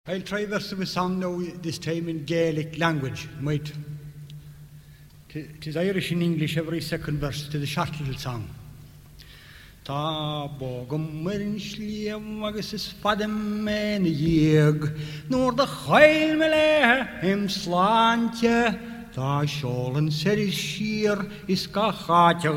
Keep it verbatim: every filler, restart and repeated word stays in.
I'll try verse of a song now, this time in Gaelic language. Might. It is Irish and English, every second verse, to the short little song. Ta bogum merin sliam agus is fadem men yeg, nor the chail mele him slantje, ta scholen ser is sheer is ka gaatje